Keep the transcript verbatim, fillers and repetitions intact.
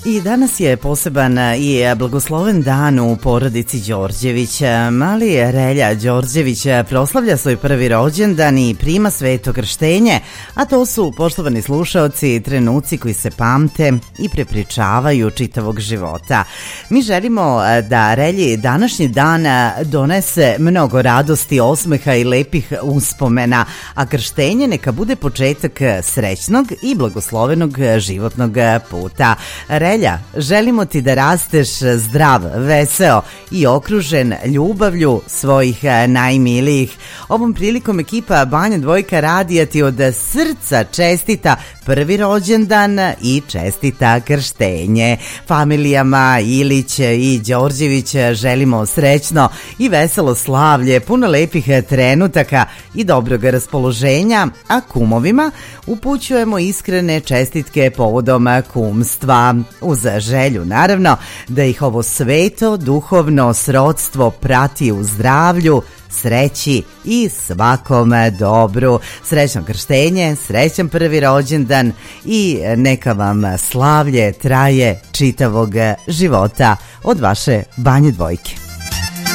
I danas je poseban i blagosloven dan u porodici Đorđević. Mali Relja Đorđević proslavlja svoj prvi rođendan i prima sveto krštenje, a to su, poštovani slušaoci, trenuci koji se pamte i prepričavaju čitavog života. Mi želimo da Relji današnji dan donese mnogo radosti, osmeha i lepih uspomena, a krštenje neka bude početak srećnog i blagoslovenog životnog puta. Relja, želimo ti da rasteš zdrav, veseo i okružen ljubavlju svojih najmilijih. Ovom prilikom ekipa Banja Dvojka radija ti od srca čestita prvi rođendan i čestita krštenje. Familijama Ilić i Đorđević želimo srećno i veselo slavlje, puno lepih trenutaka i dobrog raspoloženja, a kumovima upućujemo iskrene čestitke povodom kumstva, uz želju naravno da ih ovo sveto duhovno srodstvo prati u zdravlju, sreći i svakom dobru. Srećno krštenje, srećan prvi rođendan i neka vam slavlje traje čitavog života od vaše Banje Dvojke.